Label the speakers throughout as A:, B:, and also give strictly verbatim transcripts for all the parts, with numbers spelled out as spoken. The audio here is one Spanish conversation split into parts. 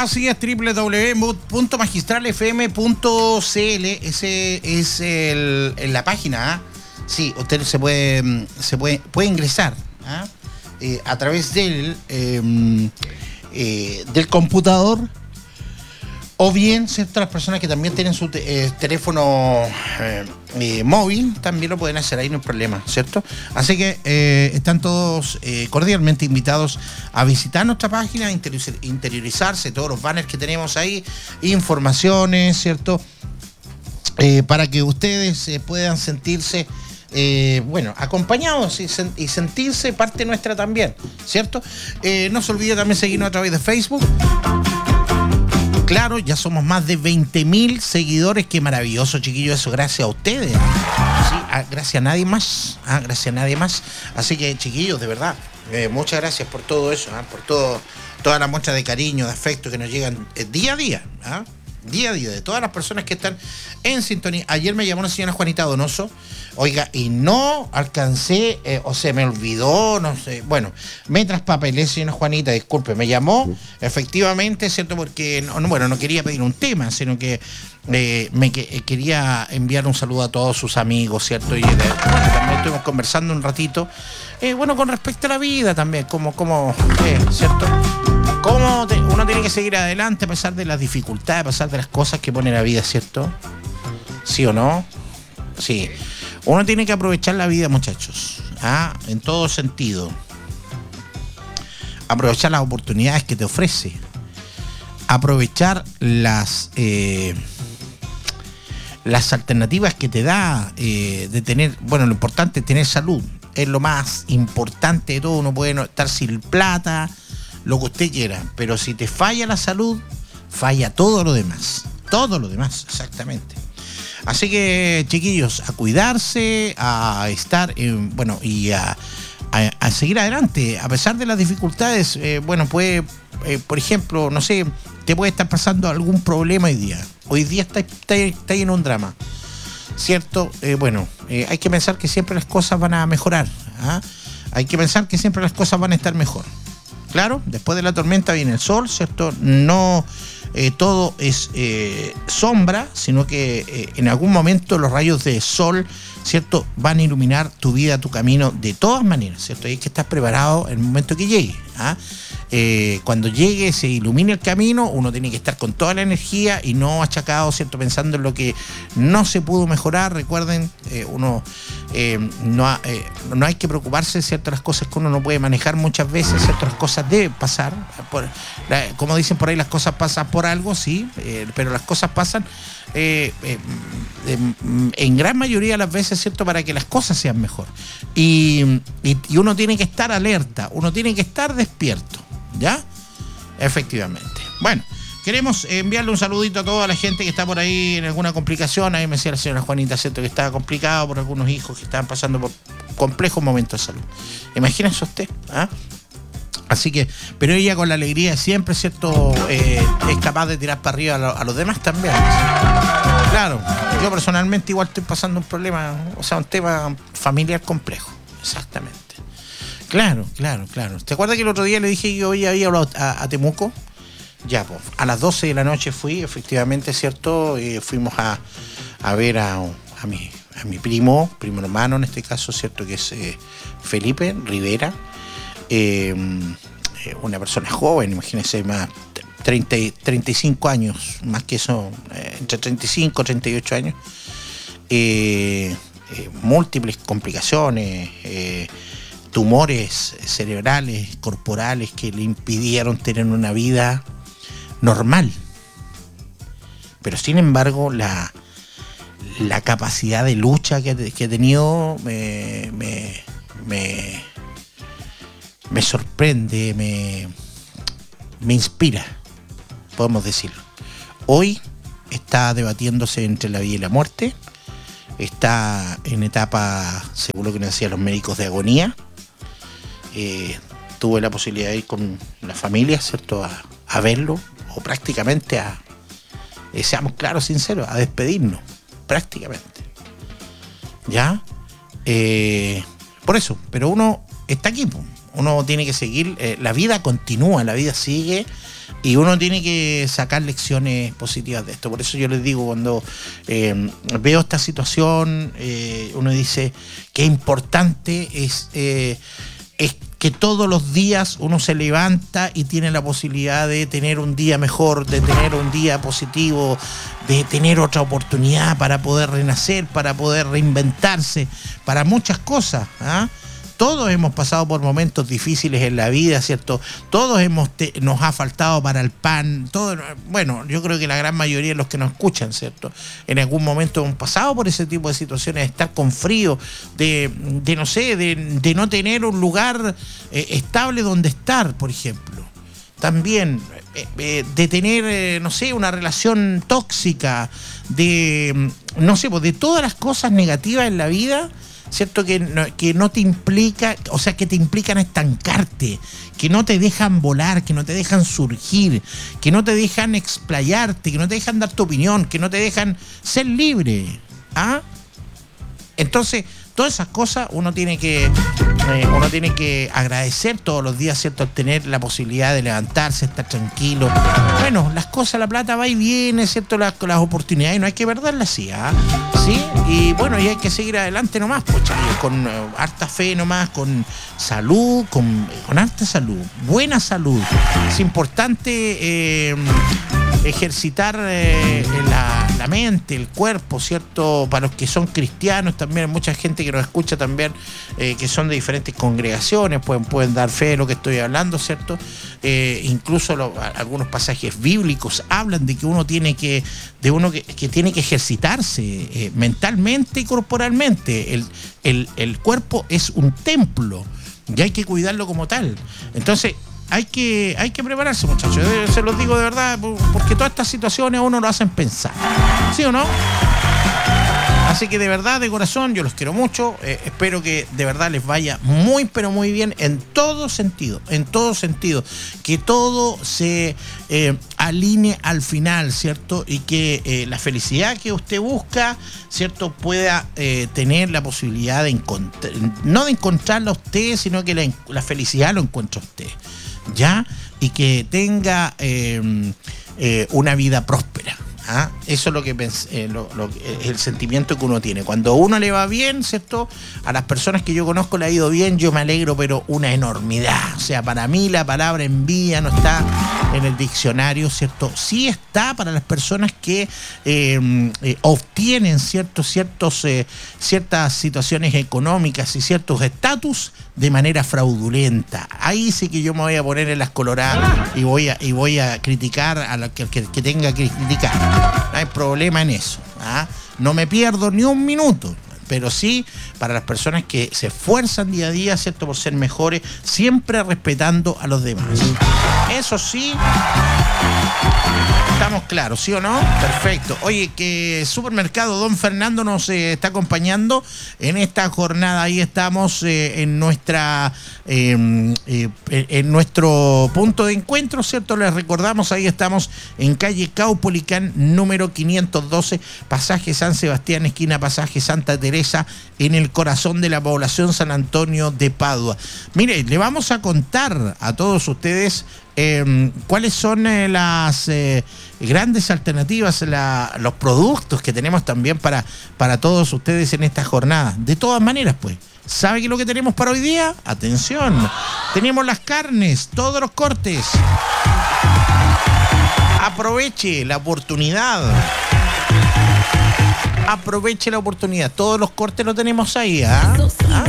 A: Así es, doble u doble u doble u punto magistral f m punto c l. Ese es el, en la página. ¿eh? Sí, usted se puede, se puede, puede ingresar ¿eh? Eh, a través del, eh, eh, del computador. O bien, ¿cierto? Las personas que también tienen su te, eh, teléfono eh, eh, móvil, también lo pueden hacer ahí, no hay problema, ¿cierto? Así que eh, están todos eh, cordialmente invitados a visitar nuestra página, interiorizarse, todos los banners que tenemos ahí, informaciones, ¿cierto? Eh, para que ustedes eh, puedan sentirse, eh, bueno, acompañados y, sen y sentirse parte nuestra también, ¿cierto? Eh, no se olvide también seguirnos a través de Facebook. Claro, ya somos más de veinte mil seguidores. Qué maravilloso, chiquillos, eso gracias a ustedes. ¿Sí? Ah, gracias a nadie más. Ah, gracias a nadie más. Así que, chiquillos, de verdad, eh, muchas gracias por todo eso, ¿ah? por todo, toda la muestra de cariño, de afecto que nos llegan eh, día a día. ¿ah? Día a día, de todas las personas que están en sintonía. Ayer me llamó una señora Juanita Donoso, oiga, y no alcancé, eh, o se me olvidó, no sé, bueno, me traspapelé, señora Juanita, disculpe, me llamó, efectivamente, ¿cierto? Porque, no, no, bueno, no quería pedir un tema, sino que eh, me que, eh, quería enviar un saludo a todos sus amigos, ¿cierto? Y de, bueno, también estuvimos conversando un ratito, eh, bueno, con respecto a la vida también, como, como, eh, ¿cierto? Cómo te, uno tiene que seguir adelante a pesar de las dificultades, a pesar de las cosas que pone la vida, ¿cierto? ¿Sí o no? Sí. Uno tiene que aprovechar la vida, muchachos, ¿ah? En todo sentido. Aprovechar las oportunidades que te ofrece. Aprovechar las, eh, las alternativas que te da eh, de tener, bueno, lo importante es tener salud. Es lo más importante de todo. Uno puede no estar sin plata, lo que usted quiera, pero si te falla la salud, falla todo lo demás. Todo lo demás, exactamente. Así que, chiquillos, a cuidarse, a estar, eh, bueno, y a, a, a seguir adelante, a pesar de las dificultades. Eh, bueno, puede, eh, por ejemplo, no sé, te puede estar pasando algún problema hoy día. Hoy día está, está, está en un drama, ¿cierto? Eh, bueno, eh, hay que pensar que siempre las cosas van a mejorar. ¿ah? Hay que pensar que siempre las cosas van a estar mejor. Claro, después de la tormenta viene el sol, ¿cierto? No eh, todo es eh, sombra, sino que eh, en algún momento los rayos de sol, ¿cierto? Van a iluminar tu vida, tu camino, de todas maneras, ¿cierto? Y hay que estar preparado en el momento que llegue. ¿ah? Eh, cuando llegue, se ilumine el camino, uno tiene que estar con toda la energía y no achacado, ¿cierto? Pensando en lo que no se pudo mejorar. Recuerden, eh, uno eh, no, ha, eh, no hay que preocuparse, ¿cierto? Las cosas que uno no puede manejar muchas veces, ¿cierto? Las cosas deben pasar. Por, la, como dicen por ahí, las cosas pasan por algo, sí, eh, pero las cosas pasan eh, eh, eh, en gran mayoría de las veces, ¿cierto? Para que las cosas sean mejor. Y, y, y uno tiene que estar alerta, uno tiene que estar despierto. ¿Ya? Efectivamente. Bueno, queremos enviarle un saludito a toda la gente que está por ahí en alguna complicación. Ahí me decía la señora Juanita, ¿cierto? Que estaba complicado por algunos hijos que estaban pasando por complejos momentos de salud. Imagínense usted, ¿ah? Así que, pero ella con la alegría siempre, ¿cierto? Eh, es capaz de tirar para arriba a, lo, a los demás también. Claro, yo personalmente igual estoy pasando un problema, o sea, un tema familiar complejo. Exactamente. Claro, claro, claro. ¿Te acuerdas que el otro día le dije que yo había ido a, a, a Temuco? Ya, pues, a las doce de la noche fui, efectivamente, ¿cierto? Eh, fuimos a, a ver a, a, mi, a mi primo, primo hermano en este caso, ¿cierto? Que es eh, Felipe Rivera. Eh, una persona joven, imagínense, más treinta, treinta y cinco años, más que eso, eh, entre treinta y cinco y treinta y ocho años. Eh, eh, múltiples complicaciones, eh, tumores cerebrales, corporales que le impidieron tener una vida normal. Pero sin embargo, la, la capacidad de lucha que, que he tenido me, me, me, me sorprende, me, me inspira, podemos decirlo. Hoy está debatiéndose entre la vida y la muerte, está en etapa, según lo que nos decían los médicos, de agonía. Eh, tuve la posibilidad de ir con la familia, ¿cierto? A, a verlo, o prácticamente a, eh, seamos claros, sinceros, a despedirnos, prácticamente. ¿Ya? Eh, por eso, pero uno está aquí, uno tiene que seguir, eh, la vida continúa, la vida sigue, Y uno tiene que sacar lecciones positivas de esto. Por eso yo les digo, cuando eh, veo esta situación, eh, uno dice qué importante es, eh, es que todos los días uno se levanta y tiene la posibilidad de tener un día mejor, de tener un día positivo, de tener otra oportunidad para poder renacer, para poder reinventarse, para muchas cosas, ¿ah? Todos hemos pasado por momentos difíciles en la vida, ¿cierto? Todos hemos te, nos ha faltado para el pan. Todo, bueno, yo creo que la gran mayoría de los que nos escuchan, ¿cierto? En algún momento hemos pasado por ese tipo de situaciones, de estar con frío, de, de no sé, de, de no tener un lugar eh, estable donde estar, por ejemplo. También eh, eh, de tener, eh, no sé, una relación tóxica, de, no sé, pues de todas las cosas negativas en la vida, ¿cierto? Que no, que no te implica, o sea, que te implican estancarte, que no te dejan volar, que no te dejan surgir, que no te dejan explayarte, que no te dejan dar tu opinión, que no te dejan ser libre. ¿Ah? Entonces, todas esas cosas uno tiene que eh, uno tiene que agradecer todos los días, ¿cierto? Tener la posibilidad de levantarse, estar tranquilo. Bueno, las cosas, la plata va y viene, ¿cierto? Las, las oportunidades no hay que perderlas, ¿sí? ¿Ah? ¿Sí? Y bueno, y hay que seguir adelante nomás, pues, chavos, con uh, harta fe nomás, con salud, con, con harta salud, buena salud. Es importante eh, ejercitar eh, la, la mente, el cuerpo, ¿cierto? Para los que son cristianos también, hay mucha gente que nos escucha también, eh, que son de diferentes congregaciones, pueden, pueden dar fe de lo que estoy hablando, ¿cierto? Eh, incluso lo, algunos pasajes bíblicos hablan de que uno tiene que, de uno que, que tiene que ejercitarse eh, mentalmente y corporalmente. El, el, el cuerpo es un templo y hay que cuidarlo como tal. Entonces, Hay que, hay que prepararse, muchachos. Se los digo de verdad, porque todas estas situaciones a uno lo hacen pensar. ¿Sí o no? Así que de verdad, de corazón, yo los quiero mucho. Eh, espero que de verdad les vaya muy, pero muy bien en todo sentido. En todo sentido. Que todo se eh, alinee al final, ¿cierto? Y que eh, la felicidad que usted busca, ¿cierto? Pueda eh, tener la posibilidad de encontrar, no de encontrarla a usted, sino que la, la felicidad lo encuentra usted. ¿Ya? Y que tenga eh, eh, una vida próspera. ¿Ah? Eso es lo que pens- eh, lo, lo, el sentimiento que uno tiene. Cuando a uno le va bien, ¿cierto? A las personas que yo conozco le ha ido bien, yo me alegro, pero una enormidad. O sea, para mí la palabra envidia no está en el diccionario, ¿cierto? Sí está para las personas que eh, eh, obtienen ciertos, ciertos, eh, ciertas situaciones económicas y ciertos estatus de manera fraudulenta. Ahí sí que yo me voy a poner en las coloradas y voy a, y voy a criticar a la que, que, que tenga que criticar. No hay problema en eso. ¿Ah? No me pierdo ni un minuto. Pero sí, para las personas que se esfuerzan día a día, ¿cierto? Por ser mejores, siempre respetando a los demás. Eso sí, estamos claros, ¿sí o no? Perfecto. Oye, que Supermercado Don Fernando nos eh, está acompañando en esta jornada. Ahí estamos eh, en nuestra eh, eh, en nuestro punto de encuentro, ¿cierto? Les recordamos, ahí estamos en calle Caupolicán, número quinientos doce, pasaje San Sebastián, esquina pasaje Santa Teresa, en el corazón de la población San Antonio de Padua. Mire, le vamos a contar a todos ustedes Eh, cuáles son eh, las eh, grandes alternativas, la, los productos que tenemos también para, para todos ustedes en esta jornada. De todas maneras, pues, ¿sabe qué es lo que tenemos para hoy día? Atención, tenemos las carnes, todos los cortes. Aproveche la oportunidad. Aproveche la oportunidad. Todos los cortes lo tenemos ahí. ¿Ah? ¿Ah?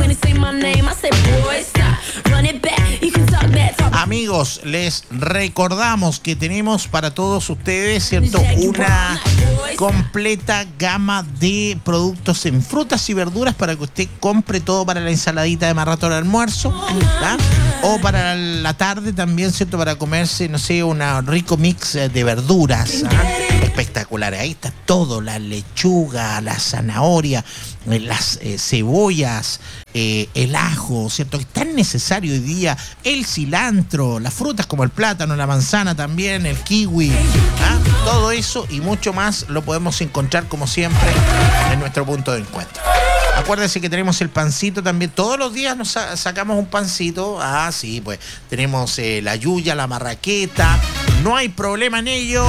A: Amigos, les recordamos que tenemos para todos ustedes, ¿cierto? Una completa gama de productos en frutas y verduras para que usted compre todo para la ensaladita de más rato al almuerzo, ¿tá? O para la tarde también, ¿cierto? Para comerse, no sé, un rico mix de verduras. ¿Ah? Espectacular. Ahí está todo, la lechuga, la zanahoria, las eh, cebollas, eh, el ajo, ¿cierto? Que es tan necesario hoy día, el cilantro, las frutas como el plátano, la manzana también, el kiwi, ¿ah? Todo eso y mucho más lo podemos encontrar como siempre en nuestro punto de encuentro. Acuérdense que tenemos el pancito también. Todos los días nos sa- sacamos un pancito. Ah, sí, pues tenemos eh, la yuya, la marraqueta, No hay problema en ello.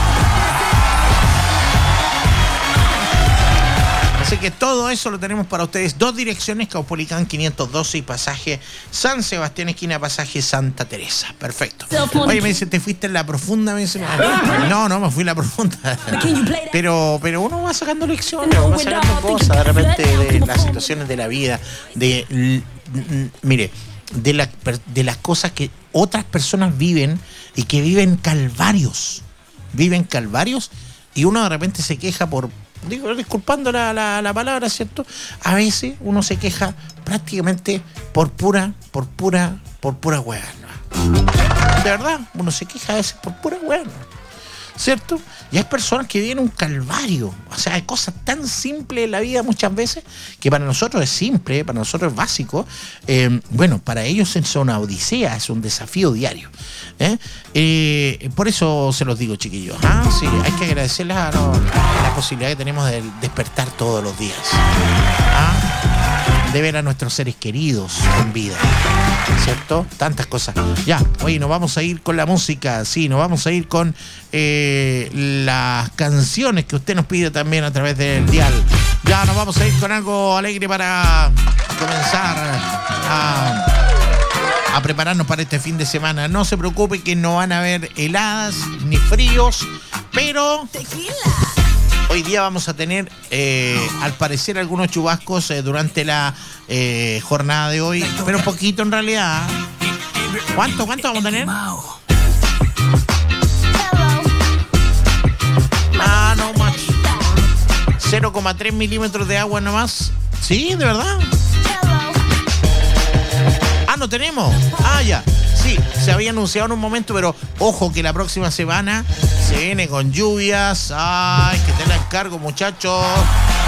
A: Así que todo eso lo tenemos para ustedes. Dos direcciones, Caupolicán quinientos doce y pasaje San Sebastián, esquina pasaje Santa Teresa. Perfecto. Oye, me dice, ¿te fuiste en la profunda? Me dice, no, no, me fui en la profunda. Pero, pero uno va sacando lecciones, uno va sacando cosas de repente de las situaciones de la vida. De, mire, de, la, de las cosas que otras personas viven y que viven calvarios. Viven calvarios y uno de repente se queja por... Digo, disculpando la, la, la palabra, ¿cierto? A veces uno se queja prácticamente por pura, por pura, por pura hueá, ¿no? De verdad, uno se queja a veces por pura hueá, ¿no? ¿Cierto? Y hay personas que viven un calvario. O sea, hay cosas tan simples en la vida muchas veces que para nosotros es simple, para nosotros es básico. Eh, bueno, para ellos es una odisea, es un desafío diario. ¿eh? Eh, por eso se los digo, chiquillos. ¿ah? Sí, hay que agradecerles a, no, a la posibilidad que tenemos de despertar todos los días. ¿ah? De ver a nuestros seres queridos con vida, ¿cierto? Tantas cosas. Ya, oye, nos vamos a ir con la música, sí, nos vamos a ir con eh, las canciones que usted nos pide también a través del dial. Ya nos vamos a ir con algo alegre para comenzar a, a prepararnos para este fin de semana. No se preocupe que no van a haber heladas ni fríos, pero... ¡Tequila! Hoy día vamos a tener, eh, al parecer, algunos chubascos eh, durante la eh, jornada de hoy, pero poquito en realidad. ¿Cuánto, cuánto vamos a tener? Ah, no, más. cero coma tres milímetros de agua nomás. ¿Sí? ¿De verdad? Ah, ¿no tenemos? Ah, ya. Sí, se había anunciado en un momento, pero ojo que la próxima semana se viene con lluvias. Ay, que tengan cargo, muchachos.